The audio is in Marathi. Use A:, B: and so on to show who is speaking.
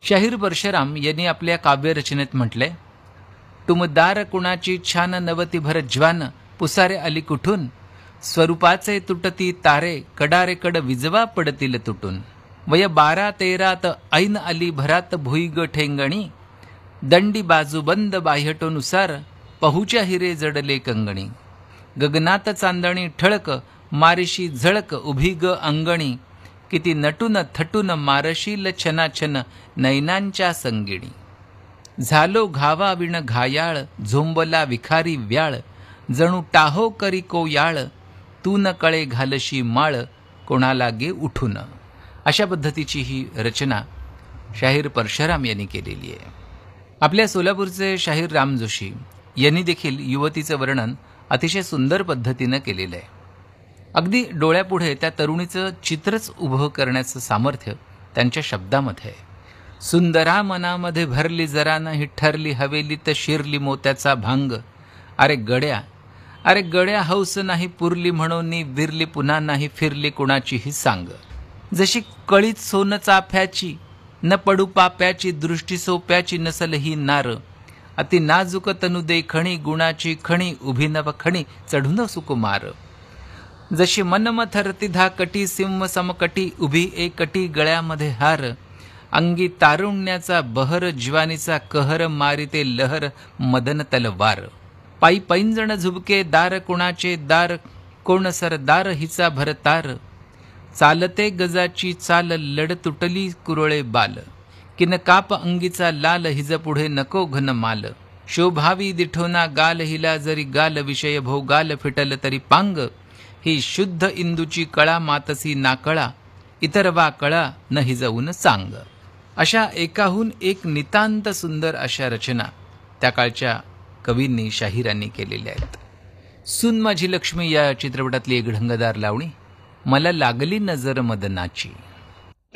A: शाहीर परशुराम यांनी आपल्या काव्यरचनेत म्हटलंय, तुमदार कुणाची छान नवती भर ज्वान, पुसारे आली कुठून, स्वरूपाचे तुटती तारे, कडारे कड विजवा पडतील तुटून. वय 12-13 ऐन आली भरात भुईग ठेंगणी, दंडी बाजू बंद बाह्यटोनुसार, पहुच्या हिरे जडले कंगणी. गगनात चांदणी ठळक, मारिशी झळक उभी ग अंगणी, किती नटून थटून मारशील छनाछन नैनांच्या संगिणी. झालो घावा विण घायाळ, झोंबला विखारी व्याळ, जणू टाहो करी कोयाळ, तू न कळे घालशी माळ, कोणाला गे उठून. अशा पद्धतीची ही रचना शाहीर परशुराम यांनी केलेली आहे. आपल्या सोलापूरचे शाहीर राम जोशी यांनी देखील युवतीचं वर्णन अतिशय सुंदर पद्धतीनं केलेलं आहे. अगदी डोळ्यापुढे त्या तरुणीचं चित्रच उभं करण्याचं सामर्थ्य त्यांच्या शब्दामध्ये आहे. सुंदरा मनामध्ये भरली जरा नाही ठरली हवेलीत शिरली मोत्याचा भांग, अरे गड्या हौस नाही पुरली म्हणून विरली पुन्हा नाही फिरली कुणाचीही सांग. जशी कळीत सोन चाफ्याची न पडू पाप्याची, दृष्टी सोप्याची नसल ही नार, अति नाजूक तनु देखणी गुणाची खणी, उभी नव खणी चढून सुकुमार. जशी मनमथर तिधा कटी सिंह समकटी, उभी एकटी गळ्यामध्ये हार, अंगी तारुण्याचा बहर ज्वानीचा कहर, मारिते लहर मदन तलवार. पायी पैंजण झुबके दार कुणाचे दार, कोण सरदार हिचा भरतार, चालते गजाची चाल लड तुटली कुरळे बाल, किन काप अंगीचा लाल हिज पुढे नको घन माल. शोभावी दिठोना गाल हिला जरी गाल, विषय भोगाल फिटल तरी पांग, ही शुद्ध इंदूची कळा मातसी नाकळा, इतर वा कळा न हिजवून सांग. अशा एकाहून एक नितांत सुंदर अशा रचना त्या काळच्या कवींनी शाहिरांनी केलेल्या आहेत. सून माझी लक्ष्मी या चित्रपटातली एक ढंगदार लावणी, मला लागली नजर मदनाची.